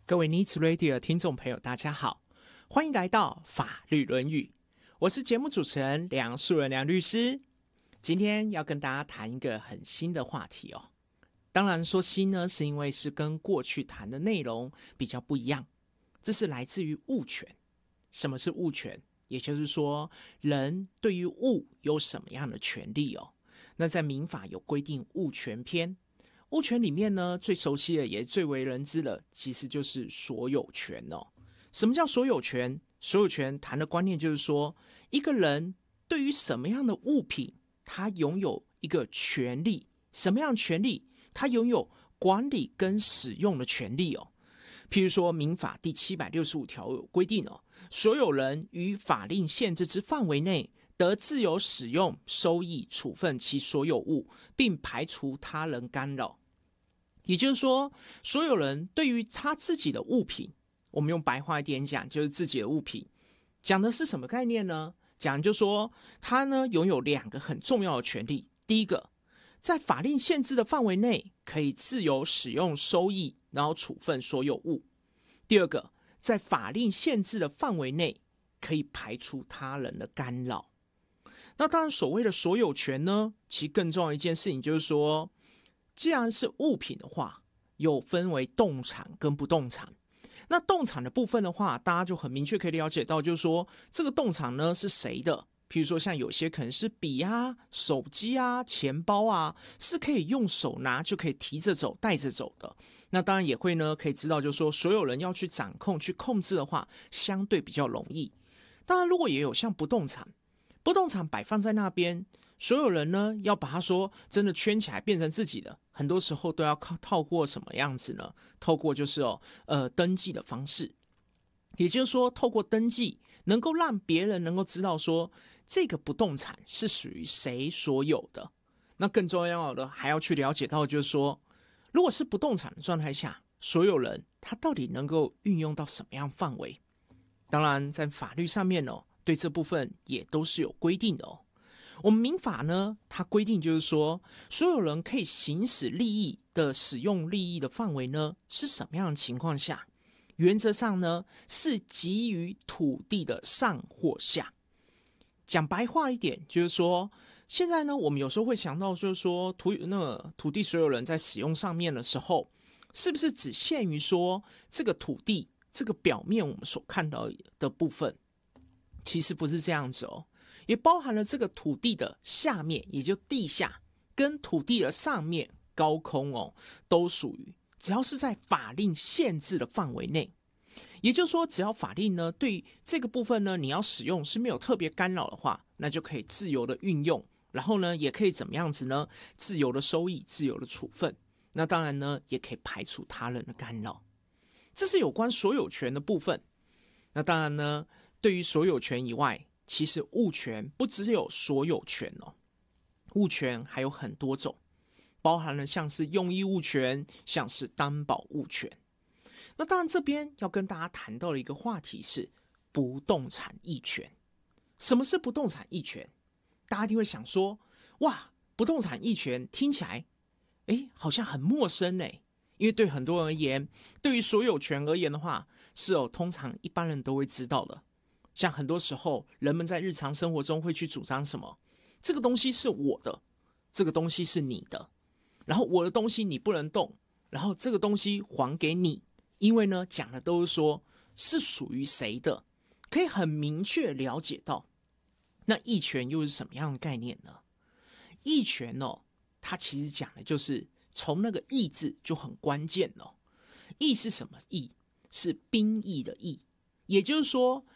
各位 Needs Radio 的听众朋友，大家好，欢迎来到法律论语。我是节目主持人梁树人梁律师。今天要跟大家谈一个很新的话题哦。当然说新呢，是因为是跟过去谈的内容比较不一样。这是来自于物权。什么是物权？也就是说，人对于物有什么样的权利哦？那在民法有规定物权篇。物权里面呢，最熟悉的也最为人知的，其实就是所有权哦。什么叫所有权？所有权谈的观念就是说，一个人对于什么样的物品，他拥有一个权利，什么样的权利？他拥有管理跟使用的权利哦。譬如说，民法第765条有规定哦，所有人于法令限制之范围内，得自由使用、收益、处分其所有物，并排除他人干扰。也就是说，所有人对于他自己的物品，我们用白话一点讲，就是自己的物品，讲的是什么概念呢？讲就说他呢拥有两个很重要的权利。第一个，在法令限制的范围内，可以自由使用、收益，然后处分所有物。第二个，在法令限制的范围内，可以排除他人的干扰。那当然，所谓的所有权呢，其实更重要的一件事情就是说，既然是物品的话，有分为动产跟不动产。那动产的部分的话，大家就很明确可以了解到，就是说这个动产呢是谁的？譬如说像有些可能是笔啊、手机啊、钱包啊，是可以用手拿就可以提着走、带着走的。那当然也会呢，可以知道就是说所有人要去掌控、去控制的话，相对比较容易。当然，如果也有像不动产，不动产摆放在那边，所有人呢要把它说真的圈起来变成自己的，很多时候都要透过什么样子呢？透过就是登记的方式，也就是说透过登记能够让别人能够知道说这个不动产是属于谁所有的。那更重要的还要去了解到就是说，如果是不动产的状态下，所有人他到底能够运用到什么样范围？当然在法律上面哦，对这部分也都是有规定的哦。我们民法呢，它规定就是说，所有人可以行使利益的使用利益的范围呢，是什么样的情况下？原则上呢，是给予土地的上或下。讲白话一点，就是说，现在呢，我们有时候会想到，就是说土地所有人在使用上面的时候，是不是只限于说这个土地这个表面我们所看到的部分？其实不是这样子哦。也包含了这个土地的下面，也就地下，跟土地的上面高空哦，都属于只要是在法令限制的范围内。也就是说，只要法令呢对这个部分呢你要使用是没有特别干扰的话，那就可以自由的运用，然后呢也可以怎么样子呢？自由的收益，自由的处分。那当然呢，也可以排除他人的干扰。这是有关所有权的部分。那当然呢，对于所有权以外，其实物权不只有所有权哦，物权还有很多种，包含了像是用益物权，像是担保物权。那当然这边要跟大家谈到的一个话题是不动产役权。什么是不动产役权？大家一定会想说，哇，不动产役权听起来好像很陌生耶。因为对很多人而言，对于所有权而言的话，是通常一般人都会知道的。像很多时候，人们在日常生活中会去主张什么？这个东西是我的，这个东西是你的，然后我的东西你不能动，然后这个东西还给你，因为呢，讲的都是说是属于谁的，可以很明确了解到。那役权又是什么样的概念呢？役权哦，它其实讲的就是从那个役字就很关键哦。役是什么役？是兵役的役。也就是说，